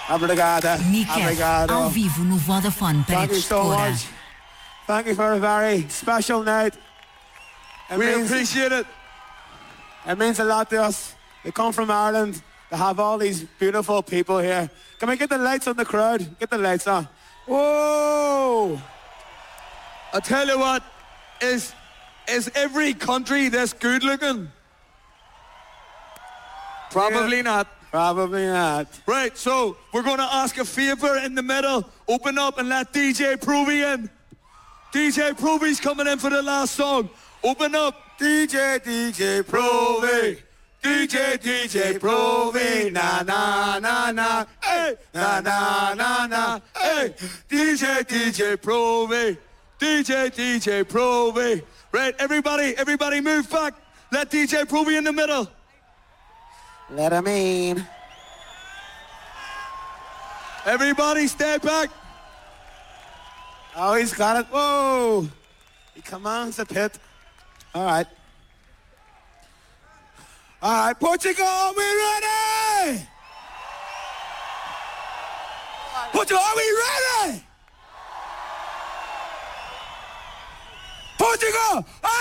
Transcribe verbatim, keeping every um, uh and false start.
Obrigada. Nicker, Obrigado. ao vivo no Vodafone Thank you Paredes de so Cora. much. Thank you for a very special night. It We means, appreciate it. it means a lot to us. We come from Ireland to have all these beautiful people here. Can we get the lights on the crowd? Get the lights on. Whoa! I tell you what, is is every country this good looking? Probably Yeah. not. Probably not. Right, so we're going to ask a favour in the middle. Open up and let D J Provy in. D J Provy's coming in for the last song. Open up. D J, D J Provy. D J, D J Provy. Na, na, na, na. Hey! Na, na, na, na. Hey! D J, D J Provy. D J, D J Provy. Right, everybody, everybody move back. Let D J Provy in the middle. Let him in. Everybody stay back. Oh, he's got it. Whoa! He commands the pit. All right. All right, Portugal, are we ready? Portugal, are we ready? Portugal, are